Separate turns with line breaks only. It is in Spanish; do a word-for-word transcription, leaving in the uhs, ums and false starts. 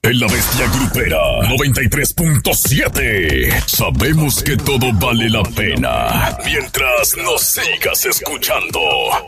en la bestia grupera noventa y tres punto siete. Sabemos que todo vale la pena mientras nos sigas escuchando.